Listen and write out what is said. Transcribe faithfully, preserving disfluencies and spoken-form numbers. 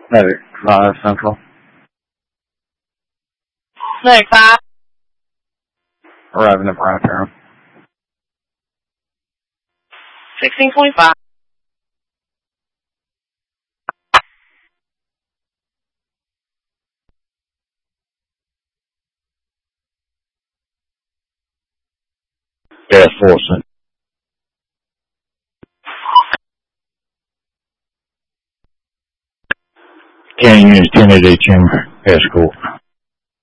Medic five Central. Medic five. Arriving at Brown Arrow. sixteen twenty-five. Gas Force. Canyon Units ten eighty-eight Chamber. Escort.